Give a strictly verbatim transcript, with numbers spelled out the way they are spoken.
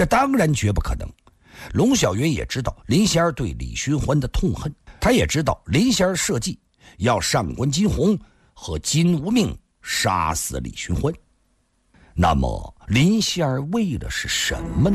这当然绝不可能。龙小云也知道林仙儿对李寻欢的痛恨，他也知道林仙儿设计要上官金鸿和金无命杀死李寻欢。那么林仙儿为的是什么呢？